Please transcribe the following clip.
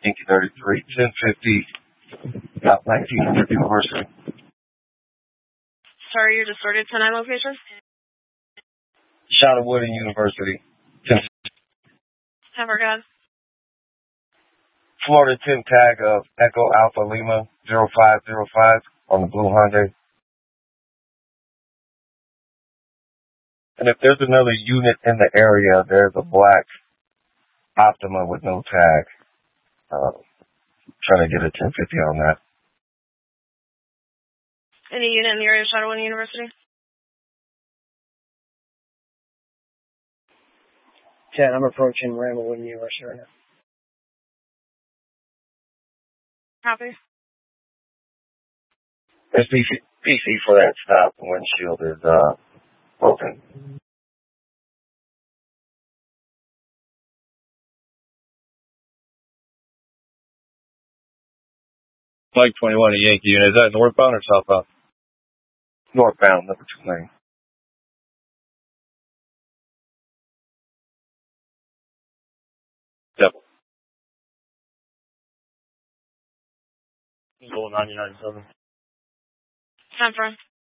Yankee 33, 1050, South 19th University. Sorry, your distorted 10-9 location? Shadow Wood University. Have our God. Florida 10 tag of Echo Alpha Lima 0505 on the blue Hyundai. And if there's another unit in the area, there's a black Optima with no tag. Trying to get a 1050 on that. Any unit in the area of Shadow Wood University? 10, I'm approaching Ramblewood University right now. Copy. There's PC for that stop. The windshield is broken. Mike 21, a Yankee unit. Is that northbound or southbound? Northbound, number 2 lane. Yep. Goal 997. Time for